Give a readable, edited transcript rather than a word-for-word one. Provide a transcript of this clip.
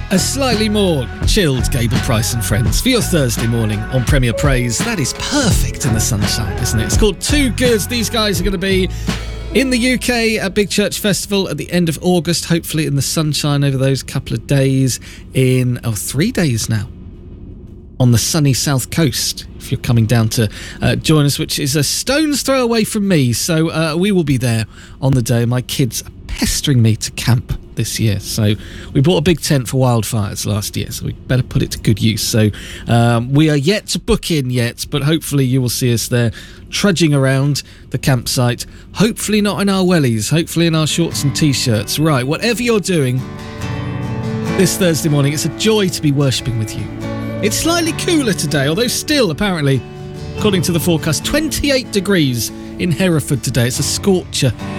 A slightly more chilled Gable Price and Friends for your Thursday morning on Premier Praise. That is perfect in the sunshine, isn't it? It's called Too Good. These guys are going to be in the UK at Big Church Festival at the end of August, hopefully in the sunshine over those couple of days 3 days now on the sunny south coast, if you're coming down to join us, which is a stone's throw away from me. So we will be there on the day. My kids are pestering me to camp this year, so we bought a big tent for wildfires last year, so we better put it to good use. So we are yet to book in yet, but hopefully you will see us there trudging around the campsite, hopefully not in our wellies, hopefully in our shorts and t-shirts. Right, whatever you're doing this Thursday morning, it's a joy to be worshipping with you. It's slightly cooler today, although still apparently, according to the forecast, 28 degrees in Hereford today. It's a scorcher